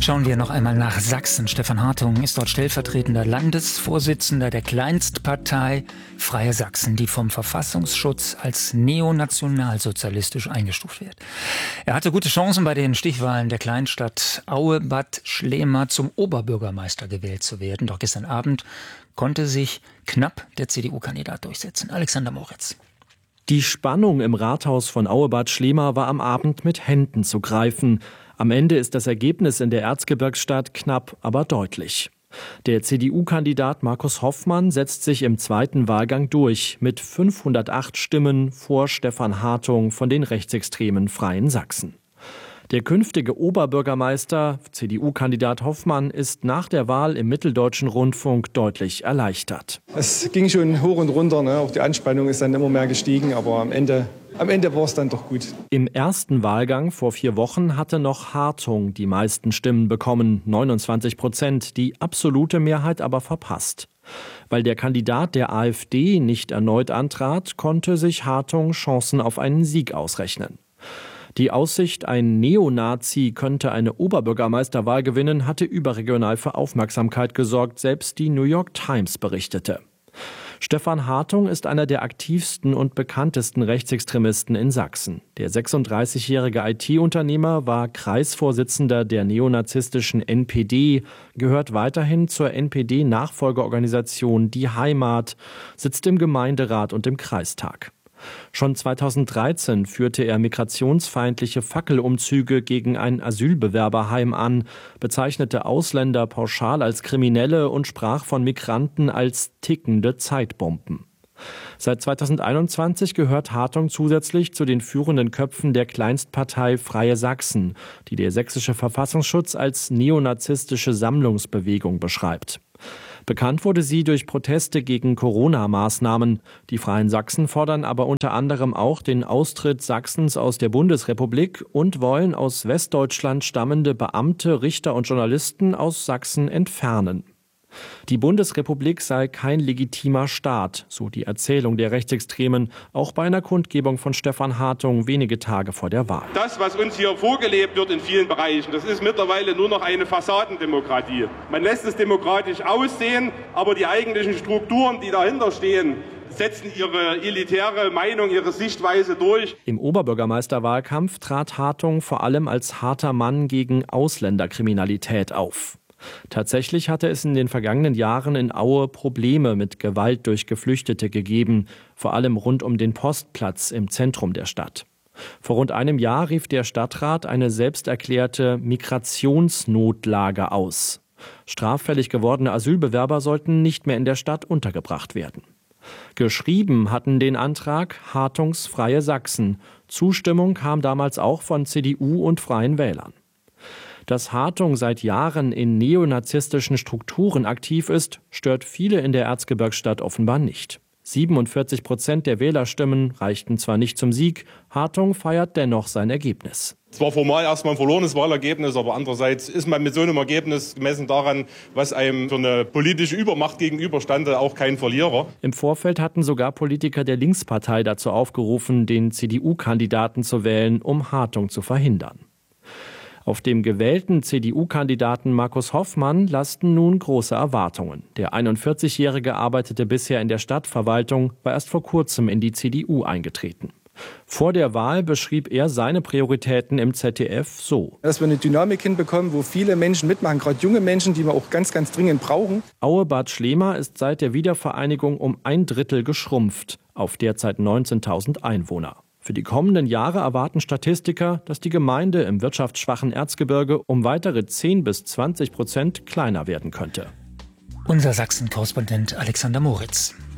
Schauen wir noch einmal nach Sachsen. Stefan Hartung ist dort stellvertretender Landesvorsitzender der Kleinstpartei Freie Sachsen, die vom Verfassungsschutz als neonationalsozialistisch eingestuft wird. Er hatte gute Chancen, bei den Stichwahlen der Kleinstadt Aue-Bad Schlema zum Oberbürgermeister gewählt zu werden. Doch gestern Abend konnte sich knapp der CDU-Kandidat durchsetzen. Alexander Moritz. Die Spannung im Rathaus von Aue-Bad Schlema war am Abend mit Händen zu greifen. Am Ende ist das Ergebnis in der Erzgebirgsstadt knapp, aber deutlich. Der CDU-Kandidat Markus Hoffmann setzt sich im zweiten Wahlgang durch mit 508 Stimmen vor Stefan Hartung von den rechtsextremen Freien Sachsen. Der künftige Oberbürgermeister, CDU-Kandidat Hoffmann, ist nach der Wahl im Mitteldeutschen Rundfunk deutlich erleichtert. Es ging schon hoch und runter, ne? Auch die Anspannung ist dann immer mehr gestiegen, aber am Ende war es dann doch gut. Im ersten Wahlgang vor 4 Wochen hatte noch Hartung die meisten Stimmen bekommen, 29%, die absolute Mehrheit aber verpasst. Weil der Kandidat der AfD nicht erneut antrat, konnte sich Hartung Chancen auf einen Sieg ausrechnen. Die Aussicht, ein Neonazi könnte eine Oberbürgermeisterwahl gewinnen, hatte überregional für Aufmerksamkeit gesorgt, selbst die New York Times berichtete. Stefan Hartung ist einer der aktivsten und bekanntesten Rechtsextremisten in Sachsen. Der 36-jährige IT-Unternehmer war Kreisvorsitzender der neonazistischen NPD, gehört weiterhin zur NPD-Nachfolgeorganisation Die Heimat, sitzt im Gemeinderat und im Kreistag. Schon 2013 führte er migrationsfeindliche Fackelumzüge gegen ein Asylbewerberheim an, bezeichnete Ausländer pauschal als Kriminelle und sprach von Migranten als tickende Zeitbomben. Seit 2021 gehört Hartung zusätzlich zu den führenden Köpfen der Kleinstpartei Freie Sachsen, die der sächsische Verfassungsschutz als neonazistische Sammlungsbewegung beschreibt. Bekannt wurde sie durch Proteste gegen Corona-Maßnahmen. Die Freien Sachsen fordern aber unter anderem auch den Austritt Sachsens aus der Bundesrepublik und wollen aus Westdeutschland stammende Beamte, Richter und Journalisten aus Sachsen entfernen. Die Bundesrepublik sei kein legitimer Staat, so die Erzählung der Rechtsextremen, auch bei einer Kundgebung von Stefan Hartung wenige Tage vor der Wahl. Das, was uns hier vorgelebt wird in vielen Bereichen, das ist mittlerweile nur noch eine Fassadendemokratie. Man lässt es demokratisch aussehen, aber die eigentlichen Strukturen, die dahinter stehen, setzen ihre elitäre Meinung, ihre Sichtweise durch. Im Oberbürgermeisterwahlkampf trat Hartung vor allem als harter Mann gegen Ausländerkriminalität auf. Tatsächlich hatte es in den vergangenen Jahren in Aue Probleme mit Gewalt durch Geflüchtete gegeben, vor allem rund um den Postplatz im Zentrum der Stadt. Vor rund einem Jahr rief der Stadtrat eine selbsterklärte Migrationsnotlage aus. Straffällig gewordene Asylbewerber sollten nicht mehr in der Stadt untergebracht werden. Geschrieben hatten den Antrag Hartungs Freie Sachsen. Zustimmung kam damals auch von CDU und Freien Wählern. Dass Hartung seit Jahren in neonazistischen Strukturen aktiv ist, stört viele in der Erzgebirgsstadt offenbar nicht. 47% der Wählerstimmen reichten zwar nicht zum Sieg, Hartung feiert dennoch sein Ergebnis. Es war formal erstmal ein verlorenes Wahlergebnis, aber andererseits ist man mit so einem Ergebnis gemessen daran, was einem für eine politische Übermacht gegenüberstand, auch kein Verlierer. Im Vorfeld hatten sogar Politiker der Linkspartei dazu aufgerufen, den CDU-Kandidaten zu wählen, um Hartung zu verhindern. Auf dem gewählten CDU-Kandidaten Markus Hoffmann lasten nun große Erwartungen. Der 41-Jährige arbeitete bisher in der Stadtverwaltung, war erst vor kurzem in die CDU eingetreten. Vor der Wahl beschrieb er seine Prioritäten im ZDF so: Dass wir eine Dynamik hinbekommen, wo viele Menschen mitmachen, gerade junge Menschen, die wir auch ganz, ganz dringend brauchen. Aue-Bad Schlema ist seit der Wiedervereinigung um 1/3 geschrumpft, auf derzeit 19.000 Einwohner. Für die kommenden Jahre erwarten Statistiker, dass die Gemeinde im wirtschaftsschwachen Erzgebirge um weitere 10-20% kleiner werden könnte. Unser Sachsen-Korrespondent Alexander Moritz.